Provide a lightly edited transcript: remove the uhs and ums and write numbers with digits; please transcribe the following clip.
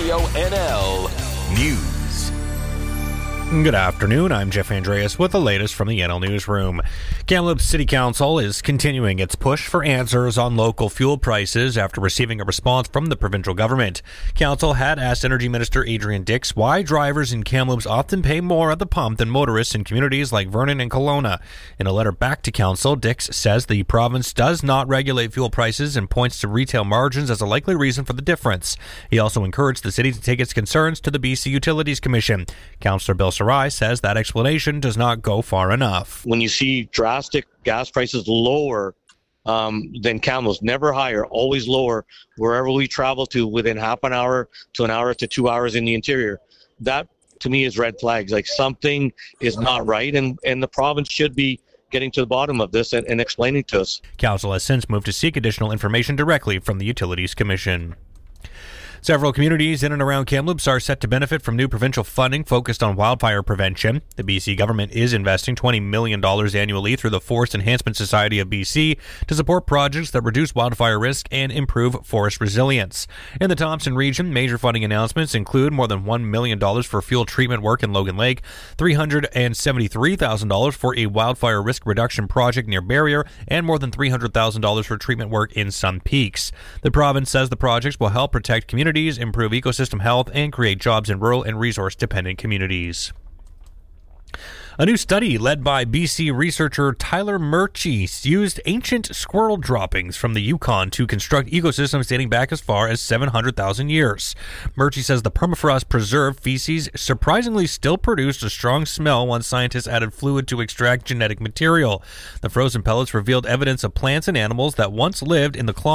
Ontario NL News. Good afternoon, I'm Jeff Andreas with the latest from the NL Newsroom. Kamloops City Council is continuing its push for answers on local fuel prices after receiving a response from the provincial government. Council had asked Energy Minister Adrian Dix why drivers in Kamloops often pay more at the pump than motorists in communities like Vernon and Kelowna. In a letter back to Council, Dix says the province does not regulate fuel prices and points to retail margins as a likely reason for the difference. He also encouraged the city to take its concerns to the BC Utilities Commission. Councillor Bill Sarai says that explanation does not go far enough. When you see drastic gas prices lower than Kamloops, never higher, always lower, wherever we travel to within half an hour to an hour to 2 hours in the interior, that to me is red flags. Like something is not right, and the province should be getting to the bottom of this and explaining to us. Council has since moved to seek additional information directly from the Utilities Commission. Several communities in and around Kamloops are set to benefit from new provincial funding focused on wildfire prevention. The BC government is investing $20 million annually through the Forest Enhancement Society of BC to support projects that reduce wildfire risk and improve forest resilience. In the Thompson region, major funding announcements include more than $1 million for fuel treatment work in Logan Lake, $373,000 for a wildfire risk reduction project near Barrier, and more than $300,000 for treatment work in Sun Peaks. The province says the projects will help protect communities, improve ecosystem health, and create jobs in rural and resource-dependent communities. A new study led by BC researcher Tyler Murchie used ancient squirrel droppings from the Yukon to construct ecosystems dating back as far as 700,000 years. Murchie says the permafrost preserved feces surprisingly still produced a strong smell once scientists added fluid to extract genetic material. The frozen pellets revealed evidence of plants and animals that once lived in the